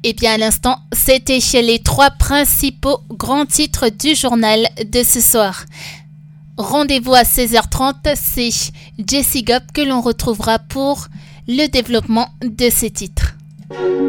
Et bien à l'instant, c'était chez les 3 principaux grands titres du journal de ce soir. Rendez-vous à 16h30, c'est Jessie Gop que l'on retrouvera pour le développement de ces titres.